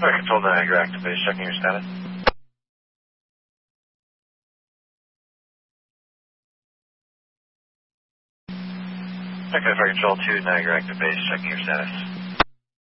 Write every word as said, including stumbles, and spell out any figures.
Fire Control Niagara active base, checking your status. Okay, Fire Control two Niagara active base, checking your status.